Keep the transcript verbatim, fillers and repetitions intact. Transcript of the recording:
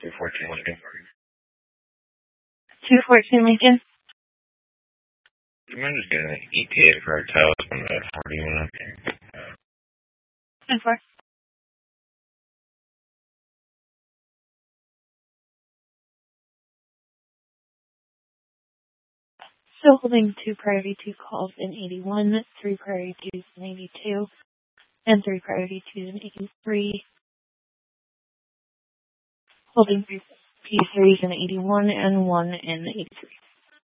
two fourteen Lincoln. two fourteen Lincoln. You might just get an E T A for our towers on the forty-one. ten four. Still holding two priority two calls in eighty-one, three priority twos in eighty-two, and three priority twos in eighty-three. Holding three P threes in eighty-one and one in eighty-three.